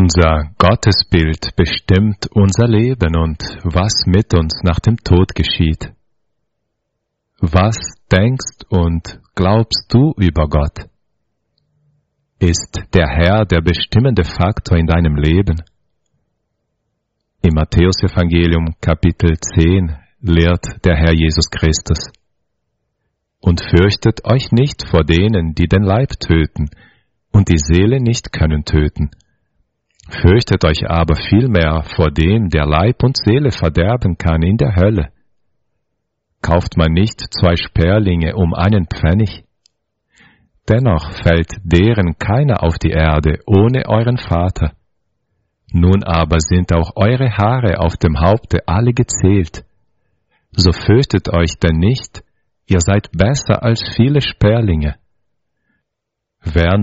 Unser Gottesbild bestimmt unser Leben und was mit uns nach dem Tod geschieht. Was denkst und glaubst du über Gott? Ist der Herr der bestimmende Faktor in deinem Leben? Im Matthäusevangelium Kapitel 10 lehrt der Herr Jesus Christus: Und fürchtet euch nicht vor denen, die den Leib töten und die Seele nicht können töten. Fürchtet euch aber vielmehr vor dem, der Leib und Seele verderben kann in der Hölle. Kauft man nicht 2 Sperlinge um 1 Pfennig? Dennoch fällt deren keiner auf die Erde ohne euren Vater. Nun aber sind auch eure Haare auf dem Haupte alle gezählt. So fürchtet euch denn nicht, ihr seid besser als viele Sperlinge. Wer